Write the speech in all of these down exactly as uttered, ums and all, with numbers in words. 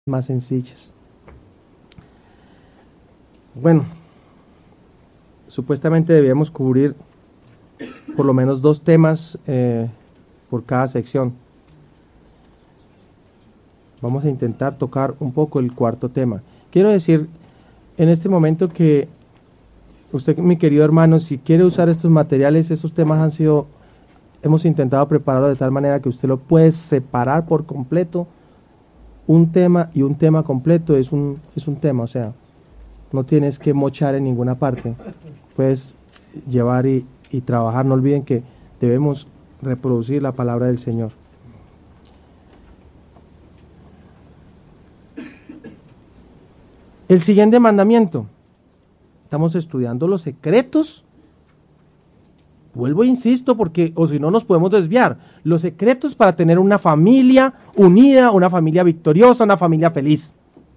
más sencillas. Bueno, supuestamente debíamos cubrir por lo menos dos temas eh, por cada sección. Vamos a intentar tocar un poco el cuarto tema. Quiero decir en este momento que usted, mi querido hermano, si quiere usar estos materiales, esos temas han sido, hemos intentado prepararlo de tal manera que usted lo puede separar por completo. Un tema y un tema completo es un, es un tema, o sea, no tienes que mochar en ninguna parte. Puedes llevar y, y trabajar. No olviden que debemos reproducir la palabra del Señor. El siguiente mandamiento. Estamos estudiando los secretos. Vuelvo e insisto porque, o si no nos podemos desviar, los secretos para tener una familia unida, una familia victoriosa, una familia feliz.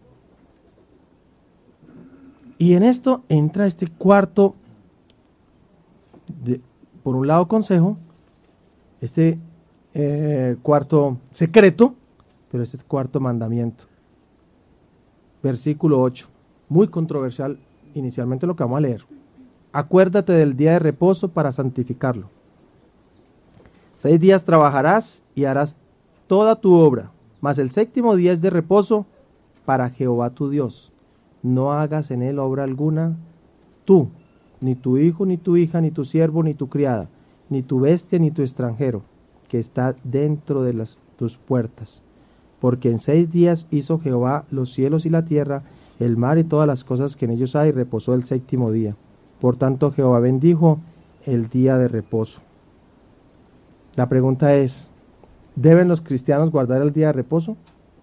Y en esto entra este cuarto, de, por un lado consejo, este eh, cuarto secreto, pero este es cuarto mandamiento. Versículo ocho, muy controversial inicialmente lo que vamos a leer. Acuérdate del día de reposo para santificarlo. Seis días trabajarás y harás toda tu obra, mas el séptimo día es de reposo para Jehová tu Dios. No hagas en él obra alguna, tú, ni tu hijo, ni tu hija, ni tu siervo, ni tu criada, ni tu bestia, ni tu extranjero, que está dentro de las, tus puertas. Porque en seis días hizo Jehová los cielos y la tierra, el mar y todas las cosas que en ellos hay, y reposó el séptimo día. Por tanto, Jehová bendijo el día de reposo. La pregunta es, ¿deben los cristianos guardar el día de reposo?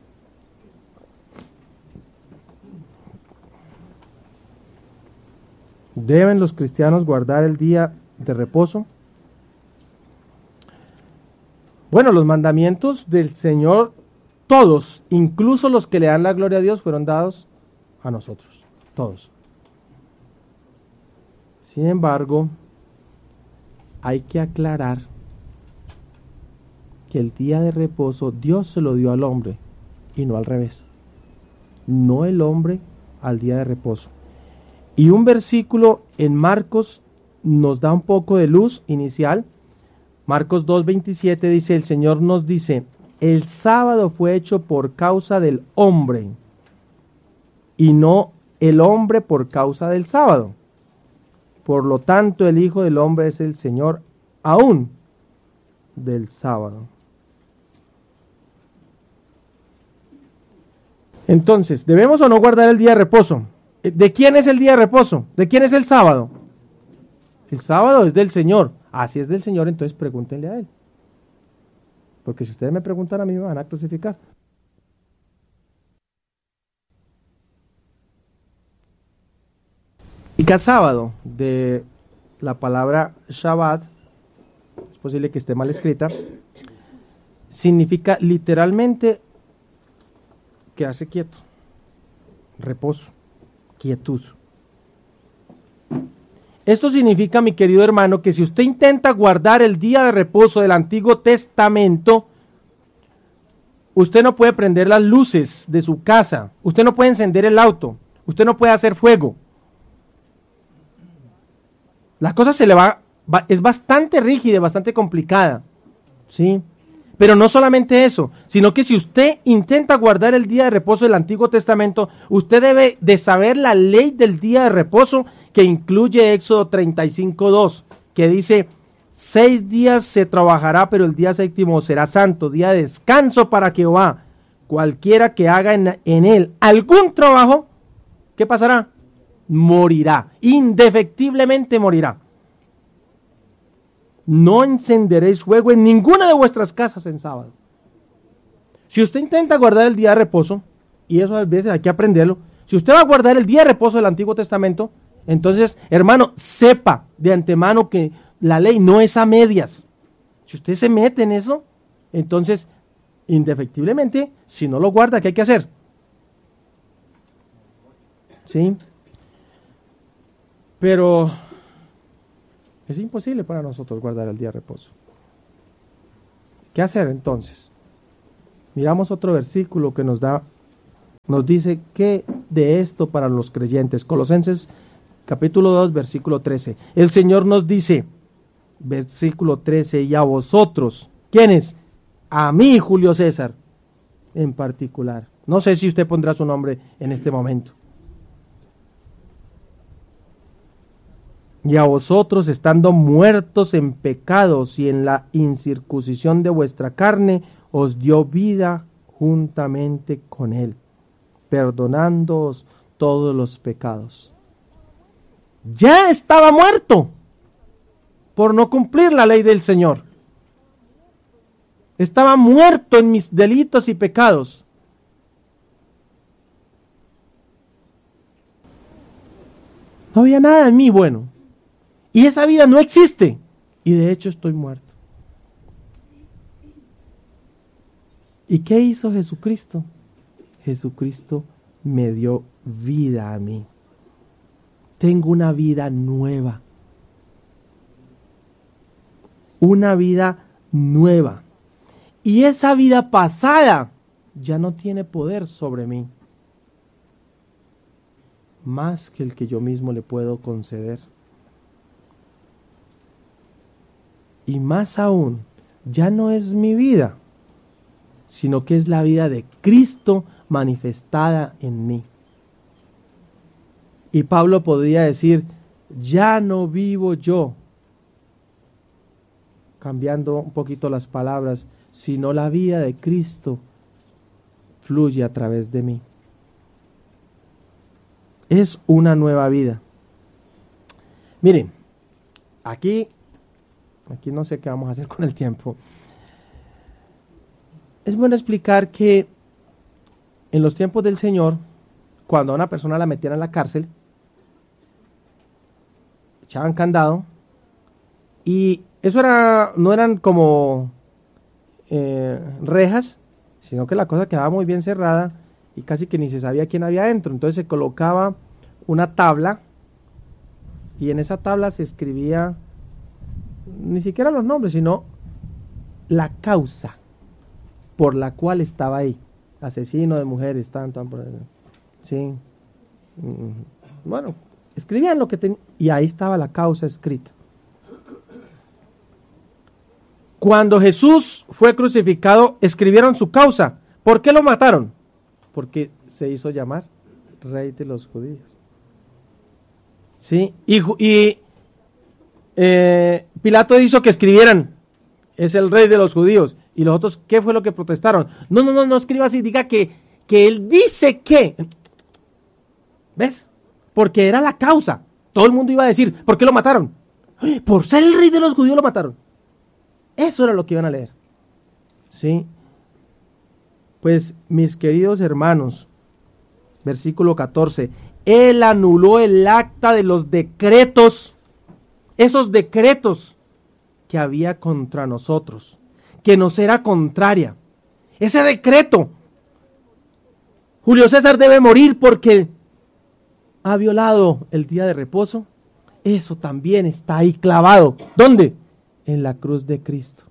¿Deben los cristianos guardar el día de reposo? Bueno, los mandamientos del Señor, todos, incluso los que le dan la gloria a Dios, fueron dados a nosotros, todos. Sin embargo, hay que aclarar que el día de reposo Dios se lo dio al hombre y no al revés. No el hombre al día de reposo. Y un versículo en Marcos nos da un poco de luz inicial. Marcos dos veintisiete dice, el Señor nos dice, el sábado fue hecho por causa del hombre y no el hombre por causa del sábado. Por lo tanto, el Hijo del Hombre es el Señor aún del sábado. Entonces, ¿debemos o no guardar el día de reposo? ¿De quién es el día de reposo? ¿De quién es el sábado? El sábado es del Señor. Ah, si es del Señor, entonces pregúntenle a Él. Porque si ustedes me preguntan a mí, me van a crucificar. Y cada sábado, de la palabra Shabbat, es posible que esté mal escrita, significa literalmente quedarse quieto, reposo, quietud. Esto significa, mi querido hermano, que si usted intenta guardar el día de reposo del Antiguo Testamento, usted no puede prender las luces de su casa, usted no puede encender el auto, usted no puede hacer fuego. La cosa se le va, va, es bastante rígida, bastante complicada, ¿sí? Pero no solamente eso, sino que si usted intenta guardar el día de reposo del Antiguo Testamento, usted debe de saber la ley del día de reposo que incluye Éxodo treinta y cinco dos, que dice, seis días se trabajará, pero el día séptimo será santo, día de descanso para Jehová. Cualquiera que haga en, en él algún trabajo, ¿qué pasará? Morirá, indefectiblemente morirá. No encenderéis fuego en ninguna de vuestras casas en sábado. Si usted intenta guardar el día de reposo, y eso a veces hay que aprenderlo, si usted va a guardar el día de reposo del Antiguo Testamento, entonces, hermano, sepa de antemano que la ley no es a medias. Si usted se mete en eso, entonces, indefectiblemente, si no lo guarda, ¿qué hay que hacer? ¿Sí? Pero es imposible para nosotros guardar el día de reposo. ¿Qué hacer entonces? Miramos otro versículo que nos da nos dice que de esto para los creyentes. Colosenses capítulo dos, versículo trece. El Señor nos dice, versículo trece, y a vosotros, ¿quiénes? A mí, Julio César, en particular. No sé si usted pondrá su nombre en este momento. Y a vosotros, estando muertos en pecados y en la incircuncisión de vuestra carne, os dio vida juntamente con él, perdonándoos todos los pecados. Ya estaba muerto por no cumplir la ley del Señor. Estaba muerto en mis delitos y pecados. No había nada en mí bueno. Y esa vida no existe. Y de hecho estoy muerto. ¿Y qué hizo Jesucristo? Jesucristo me dio vida a mí. Tengo una vida nueva. Una vida nueva. Y esa vida pasada ya no tiene poder sobre mí, más que el que yo mismo le puedo conceder. Y más aún, ya no es mi vida, sino que es la vida de Cristo manifestada en mí. Y Pablo podría decir, ya no vivo yo, cambiando un poquito las palabras, sino la vida de Cristo fluye a través de mí. Es una nueva vida. Miren, aquí, aquí no sé qué vamos a hacer con el tiempo. Es bueno explicar que en los tiempos del Señor, cuando a una persona la metían en la cárcel, echaban candado, y eso era, no eran como eh, rejas, sino que la cosa quedaba muy bien cerrada y casi que ni se sabía quién había adentro. Entonces se colocaba una tabla y en esa tabla se escribía ni siquiera los nombres, sino la causa por la cual estaba ahí. Asesino de mujeres, tanto, sí. Bueno, escribían lo que tenían y ahí estaba la causa escrita. Cuando Jesús fue crucificado, escribieron su causa. ¿Por qué lo mataron? Porque se hizo llamar Rey de los Judíos. ¿Sí? Y, y eh, Pilato hizo que escribieran, es el Rey de los Judíos. Y los otros, ¿qué fue lo que protestaron? No, no, no, no escriba así, diga que, que él dice que. ¿Ves? Porque era la causa. Todo el mundo iba a decir, ¿por qué lo mataron? Por ser el Rey de los Judíos lo mataron. Eso era lo que iban a leer. ¿Sí? Pues, mis queridos hermanos, versículo catorce, Él anuló el acta de los decretos, esos decretos que había contra nosotros, que nos era contraria. Ese decreto, Julio César debe morir porque ha violado el día de reposo, eso también está ahí clavado. ¿Dónde? En la cruz de Cristo.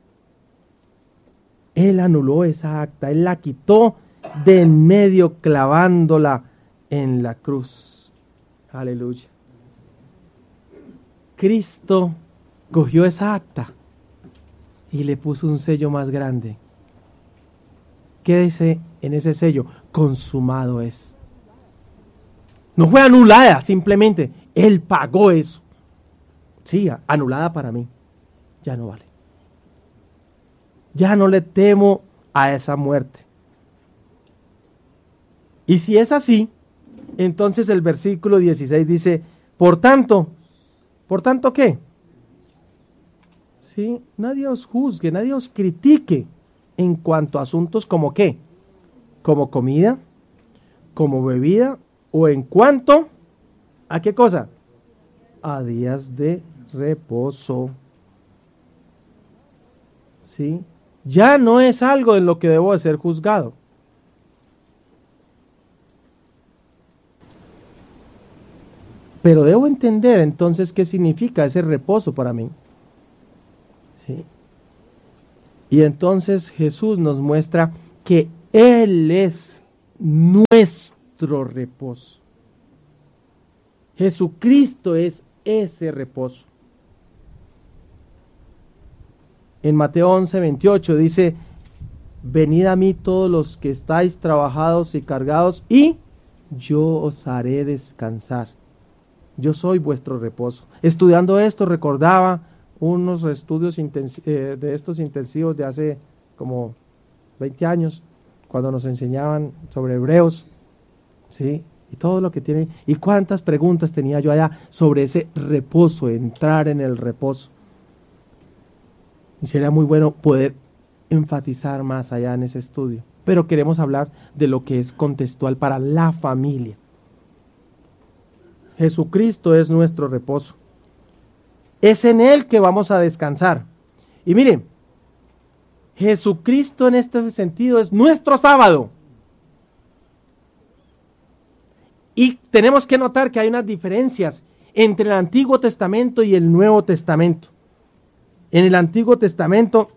Él anuló esa acta, Él la quitó de en medio clavándola en la cruz. Aleluya. Cristo cogió esa acta y le puso un sello más grande. ¿Qué dice en ese sello? Consumado es. No fue anulada, simplemente Él pagó eso. Sí, anulada para mí. Ya no vale. Ya no le temo a esa muerte. Y si es así, entonces el versículo dieciséis dice, por tanto, ¿por tanto qué? Sí, nadie os juzgue, nadie os critique en cuanto a asuntos como qué, como comida, como bebida, o en cuanto a qué cosa, a días de reposo. ¿Sí? Ya no es algo en lo que debo de ser juzgado. Pero debo entender entonces qué significa ese reposo para mí. ¿Sí? Y entonces Jesús nos muestra que Él es nuestro reposo. Jesucristo es ese reposo. En Mateo once, veintiocho dice: venid a mí todos los que estáis trabajados y cargados, y yo os haré descansar. Yo soy vuestro reposo. Estudiando esto, recordaba unos estudios intens- eh, de estos intensivos de hace como veinte años, cuando nos enseñaban sobre Hebreos, ¿sí? Y todo lo que tiene, y cuántas preguntas tenía yo allá sobre ese reposo, entrar en el reposo. Y sería muy bueno poder enfatizar más allá en ese estudio. Pero queremos hablar de lo que es contextual para la familia. Jesucristo es nuestro reposo. Es en Él que vamos a descansar. Y miren, Jesucristo en este sentido es nuestro sábado. Y tenemos que notar que hay unas diferencias entre el Antiguo Testamento y el Nuevo Testamento. En el Antiguo Testamento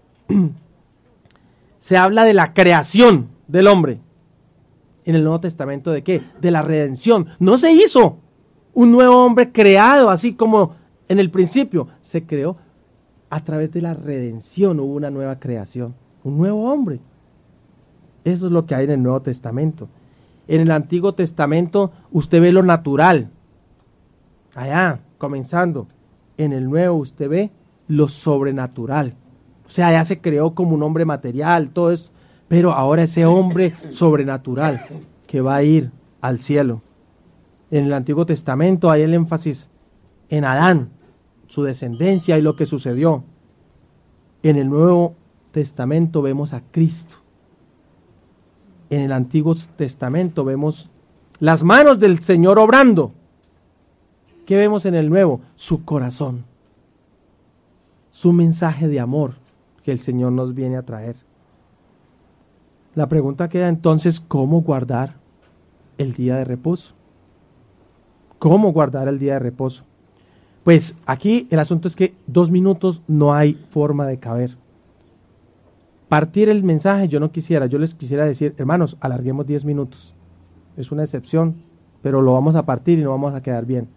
se habla de la creación del hombre. En el Nuevo Testamento, ¿de qué? De la redención. No se hizo un nuevo hombre creado así como en el principio. Se creó a través de la redención, hubo una nueva creación, un nuevo hombre. Eso es lo que hay en el Nuevo Testamento. En el Antiguo Testamento usted ve lo natural, allá, comenzando. En el Nuevo usted ve lo sobrenatural. O sea, ya se creó como un hombre material, todo eso, pero ahora ese hombre sobrenatural que va a ir al cielo. En el Antiguo Testamento hay el énfasis en Adán, su descendencia y lo que sucedió. En el Nuevo Testamento vemos a Cristo. En el Antiguo Testamento vemos las manos del Señor obrando. ¿Qué vemos en el Nuevo? Su corazón, su mensaje de amor que el Señor nos viene a traer. La pregunta queda entonces: ¿cómo guardar el día de reposo? ¿Cómo guardar el día de reposo? Pues aquí el asunto es que dos minutos no hay forma de caber. Partir el mensaje yo no quisiera, yo les quisiera decir: hermanos, alarguemos diez minutos. Es una excepción, pero lo vamos a partir y no vamos a quedar bien.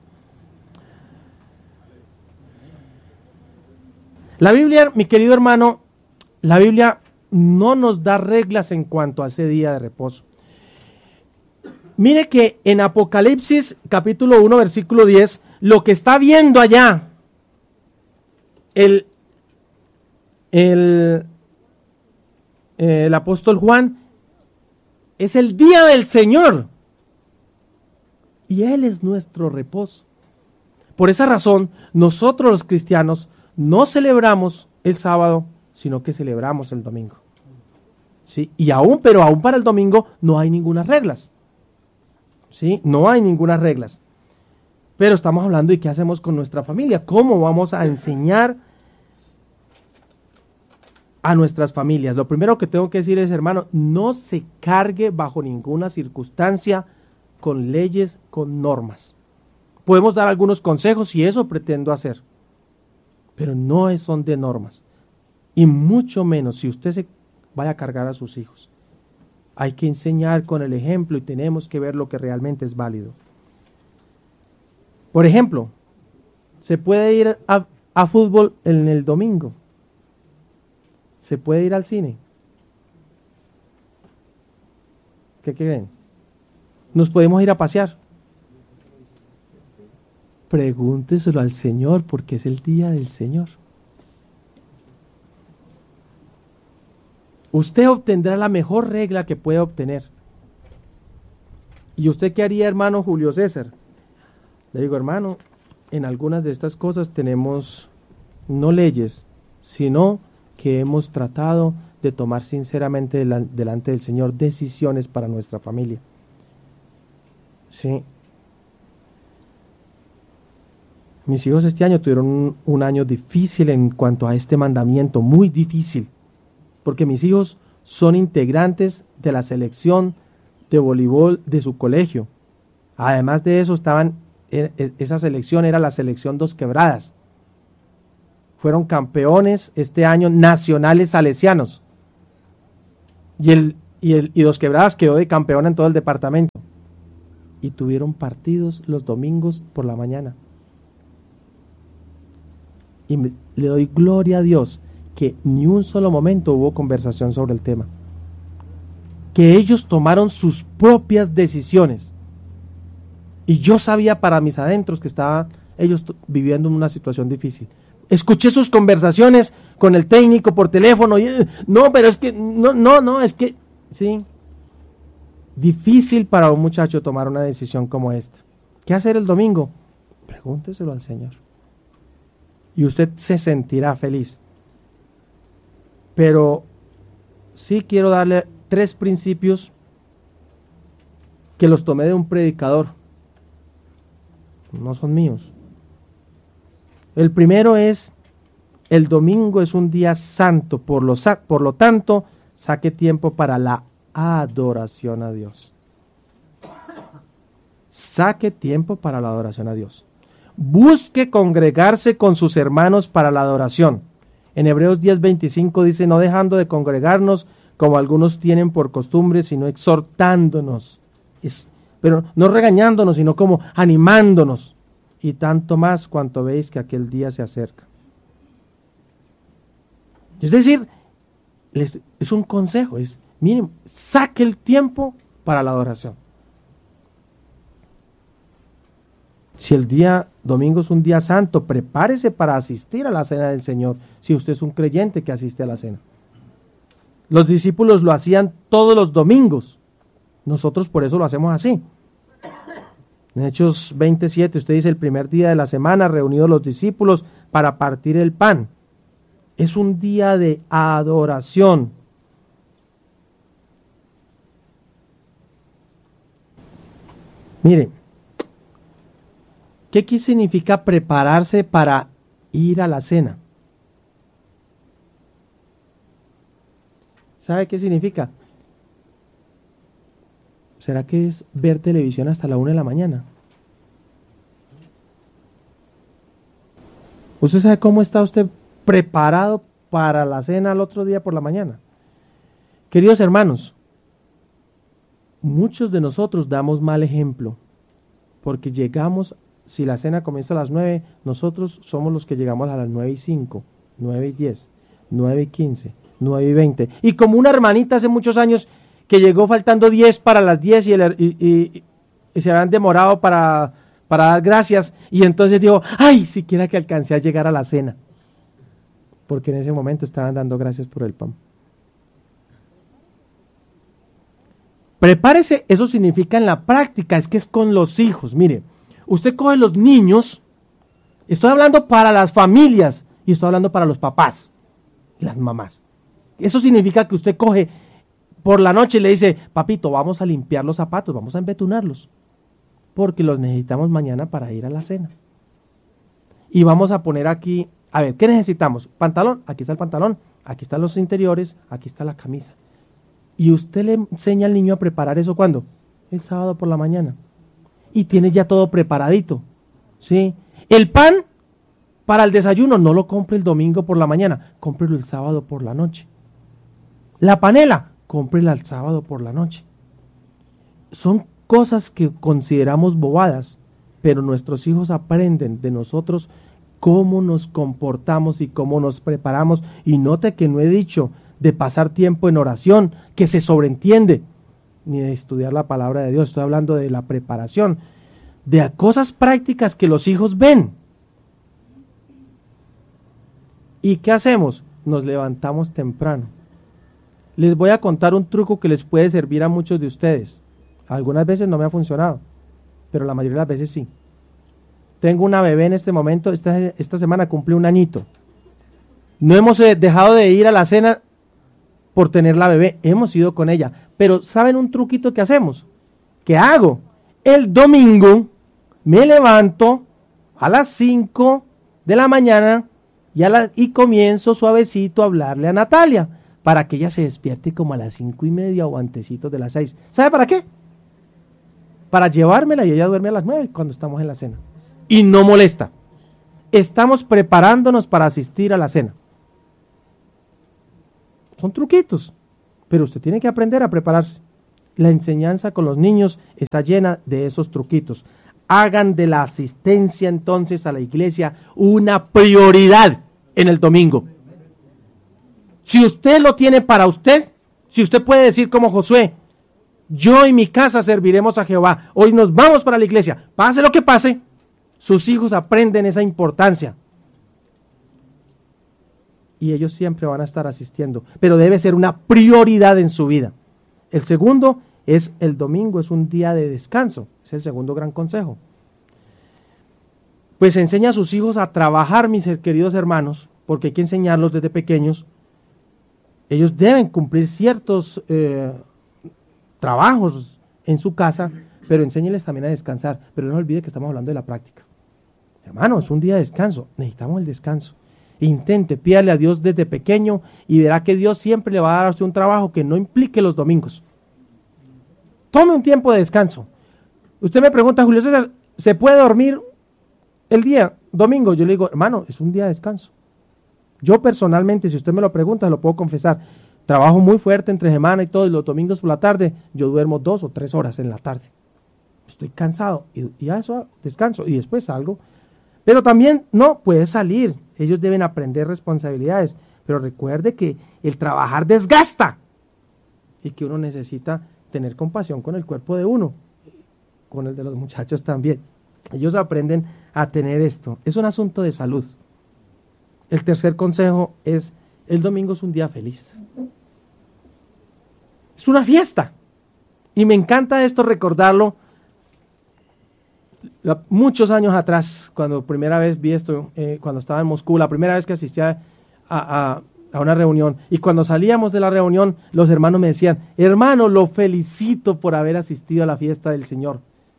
La Biblia, mi querido hermano, la Biblia no nos da reglas en cuanto a ese día de reposo. Mire que en Apocalipsis capítulo uno versículo diez, lo que está viendo allá el, el, el apóstol Juan es el día del Señor y Él es nuestro reposo. Por esa razón, nosotros los cristianos no celebramos el sábado, sino que celebramos el domingo. ¿Sí? Y aún, pero aún para el domingo no hay ninguna reglas. ¿Sí? No hay ninguna reglas. Pero estamos hablando de qué hacemos con nuestra familia, cómo vamos a enseñar a nuestras familias. Lo primero que tengo que decir es, hermano, no se cargue bajo ninguna circunstancia con leyes, con normas. Podemos dar algunos consejos y eso pretendo hacer, pero no son de normas. Y mucho menos si usted se vaya a cargar a sus hijos. Hay que enseñar con el ejemplo y tenemos que ver lo que realmente es válido. Por ejemplo, se puede ir a, a fútbol en el domingo. Se puede ir al cine. ¿Qué creen? Nos podemos ir a pasear. Pregúnteselo al Señor, porque es el día del Señor. Usted obtendrá la mejor regla que pueda obtener. ¿Y usted qué haría, hermano Julio César? Le digo, hermano, en algunas de estas cosas tenemos no leyes, sino que hemos tratado de tomar sinceramente delante del Señor decisiones para nuestra familia. Sí. Mis hijos este año tuvieron un, un año difícil en cuanto a este mandamiento, muy difícil, porque mis hijos son integrantes de la selección de voleibol de su colegio. Además de eso, estaban, esa selección era la selección Dos Quebradas. Fueron campeones este año nacionales salesianos. Y, el, Y, el, y Dos Quebradas quedó de campeón en todo el departamento. Y tuvieron partidos los domingos por la mañana. Y me, le doy gloria a Dios que ni un solo momento hubo conversación sobre el tema. Que ellos tomaron sus propias decisiones. Y yo sabía para mis adentros que estaban ellos t- viviendo en una situación difícil. Escuché sus conversaciones con el técnico por teléfono. Y, no, pero es que, no, no, no, es que, sí. Difícil para un muchacho tomar una decisión como esta. ¿Qué hacer el domingo? Pregúnteselo al Señor. Y usted se sentirá feliz. Pero sí quiero darle tres principios que los tomé de un predicador. No son míos. El primero es, el domingo es un día santo, por lo, por lo tanto, saque tiempo para la adoración a Dios. Saque tiempo para la adoración a Dios. Busque congregarse con sus hermanos para la adoración. En Hebreos diez veinticinco dice, no dejando de congregarnos como algunos tienen por costumbre, sino exhortándonos. Es, pero no regañándonos, sino como animándonos. Y tanto más cuanto veis que aquel día se acerca. Es decir, les, es un consejo, es, miren, saque el tiempo para la adoración. Si el día domingo es un día santo, prepárese para asistir a la cena del Señor, si usted es un creyente que asiste a la cena. Los discípulos lo hacían todos los domingos, nosotros por eso lo hacemos así. En Hechos veintisiete, usted dice, el primer día de la semana, reunidos los discípulos para partir el pan. Es un día de adoración. Mire, ¿qué, qué significa prepararse para ir a la cena? ¿Sabe qué significa? ¿Será que es ver televisión hasta la una de la mañana? ¿Usted sabe cómo está usted preparado para la cena al otro día por la mañana? Queridos hermanos, muchos de nosotros damos mal ejemplo, porque llegamos, si la cena comienza a las nueve, nosotros somos los que llegamos a las nueve y cinco, nueve y diez, nueve y quince, nueve y veinte. Y como una hermanita hace muchos años que llegó faltando diez para las diez y, el, y, y, y se habían demorado para, para dar gracias, y entonces dijo, ay, siquiera que alcancé a llegar a la cena, porque en ese momento estaban dando gracias por el pan. Prepárese, eso significa en la práctica, es que es con los hijos. Mire, usted coge los niños, estoy hablando para las familias, y estoy hablando para los papás y las mamás. Eso significa que usted coge por la noche y le dice, papito, vamos a limpiar los zapatos, vamos a embetunarlos, porque los necesitamos mañana para ir a la cena. Y vamos a poner aquí, a ver, ¿qué necesitamos? Pantalón, aquí está el pantalón, aquí están los interiores, aquí está la camisa. Y usted le enseña al niño a preparar eso, ¿cuándo? El sábado por la mañana. Y tiene ya todo preparadito, ¿sí? El pan para el desayuno, no lo compre el domingo por la mañana, cómprelo el sábado por la noche. La panela, cómprela el sábado por la noche. Son cosas que consideramos bobadas, pero nuestros hijos aprenden de nosotros cómo nos comportamos y cómo nos preparamos. Y note que no he dicho de pasar tiempo en oración, que se sobreentiende, ni de estudiar la palabra de Dios. Estoy hablando de la preparación, de cosas prácticas que los hijos ven. ¿Y qué hacemos? Nos levantamos temprano. Les voy a contar un truco que les puede servir a muchos de ustedes. Algunas veces no me ha funcionado, pero la mayoría de las veces sí. Tengo una bebé en este momento, esta, esta semana cumple un añito. No hemos dejado de ir a la cena por tener la bebé, hemos ido con ella. Pero ¿saben un truquito que hacemos? ¿Qué hago? El domingo me levanto a las cinco de la mañana y, a la, y comienzo suavecito a hablarle a Natalia, para que ella se despierte como a las cinco y media o antecitos de las seis. ¿Sabe para qué? Para llevármela y ella duerme a las nueve cuando estamos en la cena. Y no molesta. Estamos preparándonos para asistir a la cena. Son truquitos, pero usted tiene que aprender a prepararse. La enseñanza con los niños está llena de esos truquitos. Hagan de la asistencia entonces a la iglesia una prioridad en el domingo. Si usted lo tiene para usted, si usted puede decir como Josué, yo y mi casa serviremos a Jehová, hoy nos vamos para la iglesia, pase lo que pase, sus hijos aprenden esa importancia. Y ellos siempre van a estar asistiendo, pero debe ser una prioridad en su vida. El segundo es el domingo, es un día de descanso, es el segundo gran consejo. Pues enseña a sus hijos a trabajar, mis queridos hermanos, porque hay que enseñarlos desde pequeños. Ellos deben cumplir ciertos eh, trabajos en su casa, pero enséñenles también a descansar. Pero no olvide que estamos hablando de la práctica. Hermano, es un día de descanso, necesitamos el descanso. Intente, pídale a Dios desde pequeño y verá que Dios siempre le va a darse un trabajo que no implique los domingos. Tome un tiempo de descanso. Usted me pregunta, Julio César, ¿se puede dormir el día domingo? Yo le digo, hermano, es un día de descanso. Yo personalmente, si usted me lo pregunta, lo puedo confesar, trabajo muy fuerte entre semana y todo, y los domingos por la tarde, yo duermo dos o tres horas en la tarde. Estoy cansado y, y a eso descanso y después salgo. Pero también no puede salir. Ellos deben aprender responsabilidades. Pero recuerde que el trabajar desgasta y que uno necesita tener compasión con el cuerpo de uno, con el de los muchachos también. Ellos aprenden a tener esto. Es un asunto de salud. El tercer consejo es, el domingo es un día feliz. Es una fiesta. Y me encanta esto recordarlo. Muchos años atrás, cuando primera vez vi esto, eh, cuando estaba en Moscú, la primera vez que asistía a, a, a una reunión, y cuando salíamos de la reunión, los hermanos me decían, hermano, lo felicito por haber asistido a la fiesta del Señor.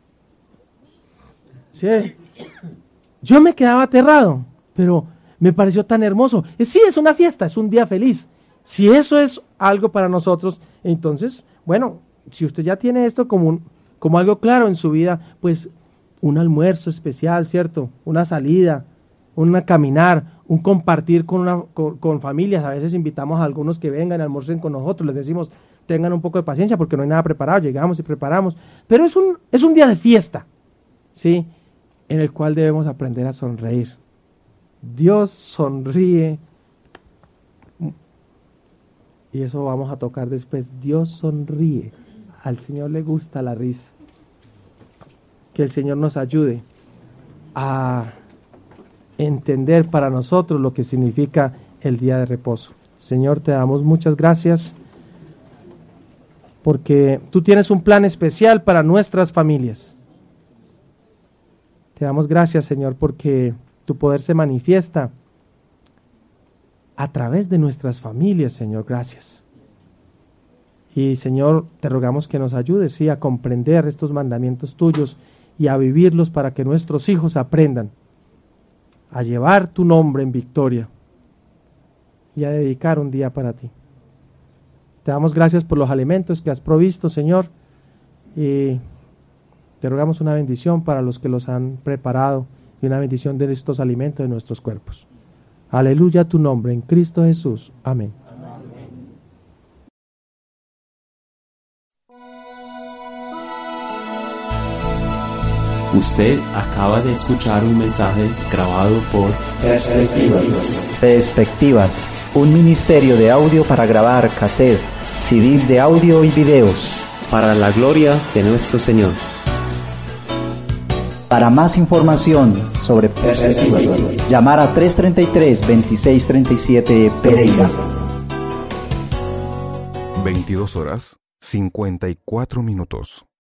¿Sí? Yo me quedaba aterrado, pero me pareció tan hermoso. Eh, sí, es una fiesta, es un día feliz. Si eso es algo para nosotros, entonces, bueno, si usted ya tiene esto como, un, como algo claro en su vida, pues un almuerzo especial, ¿cierto? Una salida, una caminar, un compartir con, una, con, con familias. A veces invitamos a algunos que vengan y almuercen con nosotros, les decimos, tengan un poco de paciencia porque no hay nada preparado, llegamos y preparamos. Pero es un, es un día de fiesta, ¿sí? En el cual debemos aprender a sonreír. Dios sonríe, y eso vamos a tocar después. Dios sonríe, al Señor le gusta la risa. Que el Señor nos ayude a entender para nosotros lo que significa el día de reposo. Señor, te damos muchas gracias porque tú tienes un plan especial para nuestras familias. Te damos gracias, Señor, porque tu poder se manifiesta a través de nuestras familias, Señor. Gracias. Y, Señor, te rogamos que nos ayudes, sí, a comprender estos mandamientos tuyos y a vivirlos para que nuestros hijos aprendan a llevar tu nombre en victoria y a dedicar un día para ti. Te damos gracias por los alimentos que has provisto, Señor, y te rogamos una bendición para los que los han preparado y una bendición de estos alimentos de nuestros cuerpos. Aleluya a tu nombre, en Cristo Jesús. Amén. Usted acaba de escuchar un mensaje grabado por Perspectivas. Perspectivas, un ministerio de audio para grabar cassette, C D de audio y videos. Para la gloria de nuestro Señor. Para más información sobre Perspectivas, llamar a tres treinta y tres, veintiséis treinta y siete Pereira. veintidós horas, cincuenta y cuatro minutos.